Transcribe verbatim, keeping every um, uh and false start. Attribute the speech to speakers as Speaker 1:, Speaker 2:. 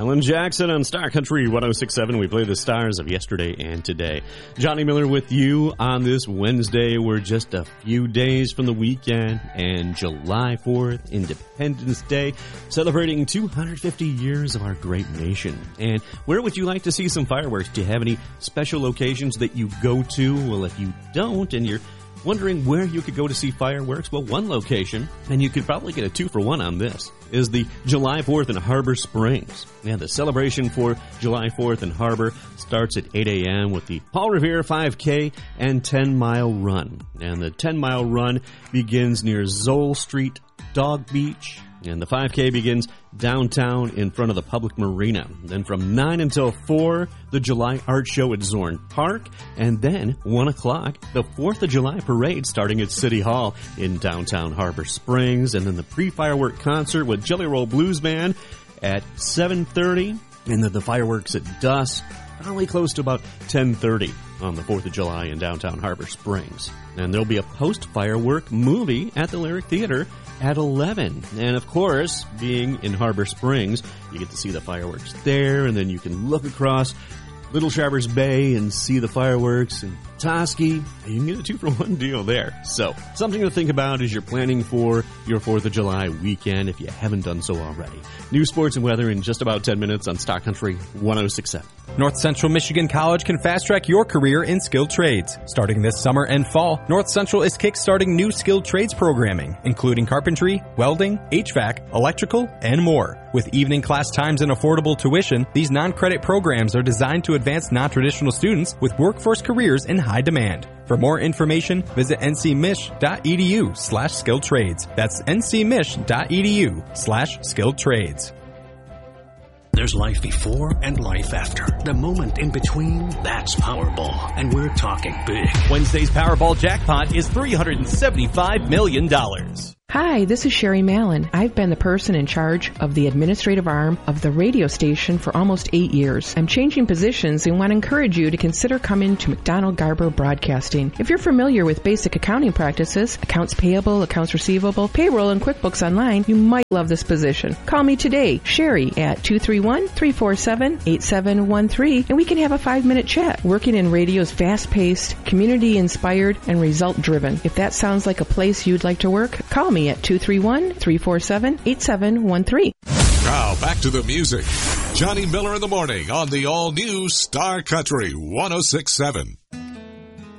Speaker 1: Alan Jackson on Star Country one oh six point seven. We play the stars of yesterday and today. Johnny Miller with you on this Wednesday. We're just a few days from the weekend and July fourth, Independence Day, celebrating two hundred fifty years of our great nation. And where would you like to see some fireworks? Do you have any special locations that you go to? Well, if you don't and you're wondering where you could go to see fireworks? Well, one location, and you could probably get a two for one on this, is the July fourth in Harbor Springs. Yeah, the celebration for July fourth in Harbor starts at eight a.m. with the Paul Revere five K and ten mile run. And the ten mile run begins near Zoll Street, Dog Beach, and the five K begins downtown in front of the public marina. Then from nine until four, the July Art Show at Zorn Park. And then one o'clock, the fourth of July parade starting at City Hall in downtown Harbor Springs. And then the pre-firework concert with Jelly Roll Blues Band at seven thirty. And then the fireworks at dusk, probably close to about ten thirty on the fourth of July in downtown Harbor Springs. And there'll be a post-firework movie at the Lyric Theater at eleven. And of course, being in Harbor Springs, you get to see the fireworks there, and then you can look across Little Traverse Bay and see the fireworks in Petoskey. You can get a two-for-one deal there. So, something to think about as you're planning for your fourth of July weekend if you haven't done so already. News, sports, and weather in just about ten minutes on Stock Country one oh six point seven.
Speaker 2: North Central Michigan College can fast-track your career in skilled trades. Starting this summer and fall, North Central is kick-starting new skilled trades programming, including carpentry, welding, H V A C, electrical, and more. With evening class times and affordable tuition, these non-credit programs are designed to advance non-traditional students with workforce careers in high demand. For more information, visit ncmich.edu slash skilled trades. That's ncmich.edu slash skilled trades.
Speaker 3: There's life before and life after. The moment in between, that's Powerball. And we're talking big.
Speaker 4: Wednesday's Powerball jackpot is three hundred seventy-five million dollars.
Speaker 5: Hi, this is Sherry Mallon. I've been the person in charge of the administrative arm of the radio station for almost eight years. I'm changing positions and want to encourage you to consider coming to McDonald Garber Broadcasting. If you're familiar with basic accounting practices, accounts payable, accounts receivable, payroll, and QuickBooks Online, you might love this position. Call me today, Sherry, at two three one, three four seven, eight seven one three, and we can have a five-minute chat. Working in radio's fast-paced, community-inspired, and result-driven. If that sounds like a place you'd like to work, call me at two three one, three four seven, eight seven one three.
Speaker 6: Now back to the music. Johnny Miller in the morning on the all-new Star Country one oh six point seven.